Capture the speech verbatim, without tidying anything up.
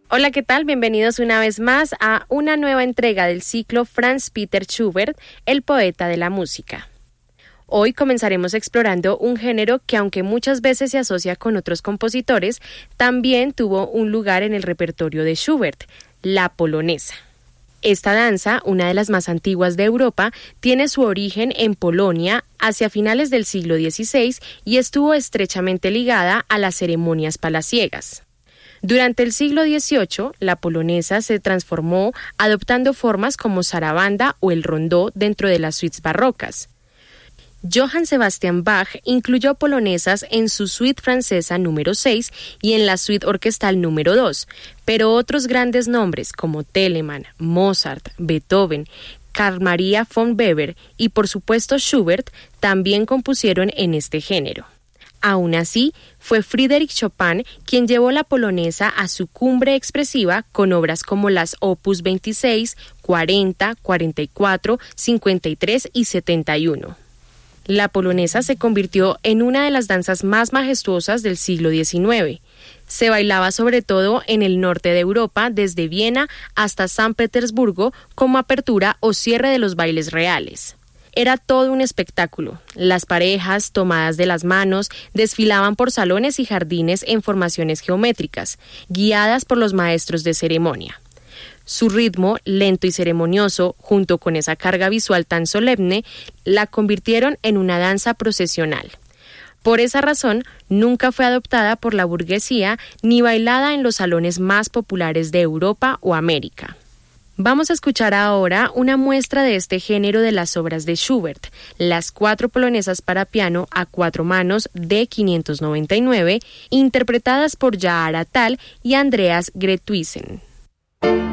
Hola, ¿qué tal? Bienvenidos una vez más a una nueva entrega del ciclo Franz Peter Schubert, el poeta de la música. Hoy comenzaremos explorando un género que, aunque muchas veces se asocia con otros compositores, también tuvo un lugar en el repertorio de Schubert, la polonesa. Esta danza, una de las más antiguas de Europa, tiene su origen en Polonia hacia finales del siglo dieciséis y estuvo estrechamente ligada a las ceremonias palaciegas. Durante el siglo dieciocho, la polonesa se transformó adoptando formas como zarabanda o el rondó dentro de las suites barrocas. Johann Sebastian Bach incluyó polonesas en su suite francesa número seis y en la suite orquestal número dos, pero otros grandes nombres como Telemann, Mozart, Beethoven, Carl Maria von Weber y por supuesto Schubert también compusieron en este género. Aún así, fue Frédéric Chopin quien llevó la polonesa a su cumbre expresiva con obras como las opus veintiséis, cuarenta, cuarenta y cuatro, cincuenta y tres y setenta y uno. La polonesa se convirtió en una de las danzas más majestuosas del siglo diecinueve. Se bailaba sobre todo en el norte de Europa, desde Viena hasta San Petersburgo, como apertura o cierre de los bailes reales. Era todo un espectáculo. Las parejas, tomadas de las manos, desfilaban por salones y jardines en formaciones geométricas, guiadas por los maestros de ceremonia. Su ritmo, lento y ceremonioso, junto con esa carga visual tan solemne, la convirtieron en una danza procesional. Por esa razón, nunca fue adoptada por la burguesía ni bailada en los salones más populares de Europa o América. Vamos a escuchar ahora una muestra de este género de las obras de Schubert, las cuatro polonesas para piano a cuatro manos de quinientos noventa y nueve, interpretadas por Jaara Tal y Andreas Greuthuisen.